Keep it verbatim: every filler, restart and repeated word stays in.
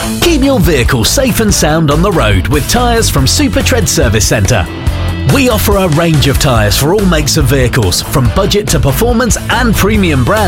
Keep your vehicle safe and sound on the road with tyres from Super Tread Service Centre. We offer a range of tyres for all makes of vehicles, from budget to performance and premium brands.